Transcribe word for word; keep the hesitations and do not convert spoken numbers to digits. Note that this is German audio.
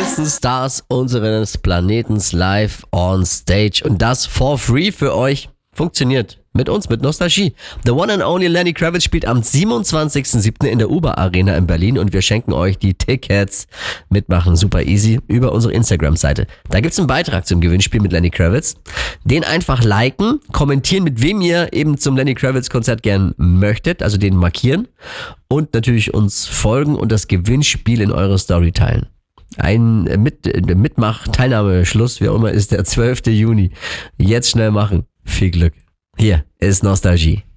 großen Stars unseres Planetens live on stage und das for free für euch. Funktioniert. Mit uns, mit Nostalgie. The one and only Lenny Kravitz spielt am siebenundzwanzigsten siebten in der Uber Arena in Berlin und wir schenken euch die Tickets. Mitmachen, super easy, über unsere Instagram-Seite. Da gibt's einen Beitrag zum Gewinnspiel mit Lenny Kravitz. Den einfach liken, kommentieren, mit wem ihr eben zum Lenny Kravitz-Konzert gern möchtet, also den markieren und natürlich uns folgen und das Gewinnspiel in eure Story teilen. Ein mit, Mitmach-Teilnahmeschluss, wie auch immer, ist der zwölften Juni. Jetzt schnell machen. Viel Glück. Hier ist Nostalgie.